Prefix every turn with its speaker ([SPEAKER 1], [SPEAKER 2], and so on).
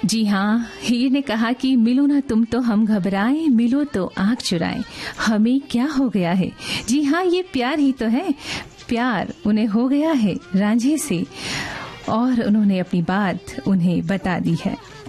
[SPEAKER 1] जी हाँ, हीर ने कहा कि मिलो ना तुम तो हम घबराएं, मिलो तो आंख चुराएं, हमें क्या हो गया है। जी हाँ, ये प्यार ही तो है। प्यार उन्हें हो गया है रांझे से और उन्होंने अपनी बात उन्हें बता दी है।